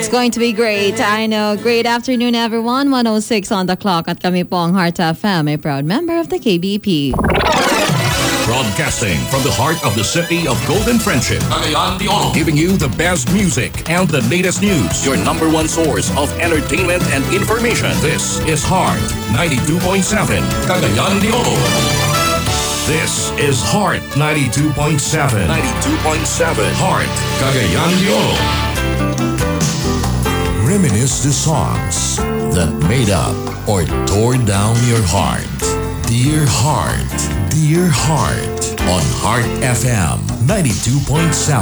going to be great. I know. Great afternoon, everyone. 1:06 on the clock at kami po ang Heart FM, a proud member of the KBP. Broadcasting from the heart of the city of Golden Friendship, Cagayan de Oro, giving you the best music and the latest news. Your number one source of entertainment and information. This is Heart 92.7, Cagayan de Oro. This is Heart 92.7. 92.7 Heart, Cagayan de Oro. Reminisce the songs that made up or tore down your heart. Dear Heart on Heart FM 92.7.